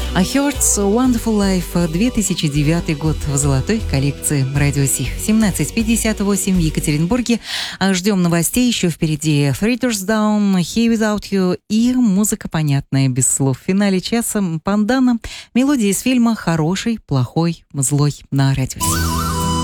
A Heart's Wonderful Life, 2009 год в золотой коллекции Радио Си. 17:58 в Екатеринбурге. Ждем новостей, еще впереди Fritters Down, Here Without You и музыка, понятная без слов. В финале часа Пандана, мелодия из фильма «Хороший, плохой, злой» на Радио Си.